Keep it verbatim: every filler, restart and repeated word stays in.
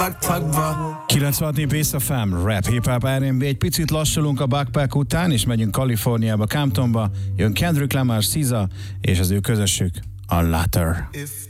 kilencvenhat Bass ef em, rap, hip-hop, er and bé. Egy picit lassulunk a Backpack után, és megyünk Kaliforniába, Comptonba. Jön Kendrick Lamar, es zé á, és az ő közösük, a Latter. If